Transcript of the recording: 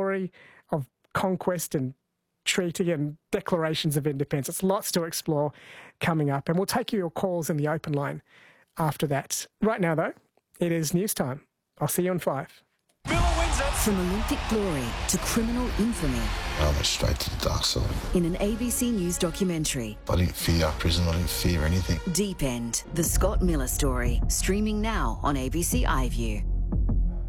story of conquest and treaty and declarations of independence. Lots to explore coming up, and we'll take your calls in the open line after that. Right now, though, it is news time. I'll see you on 5. Miller wins it. From Olympic glory to criminal infamy. I went straight to the dark side. In an ABC News documentary. I didn't fear prison, I didn't fear anything. Deep End, the Scott Miller story. Streaming now on ABC iView.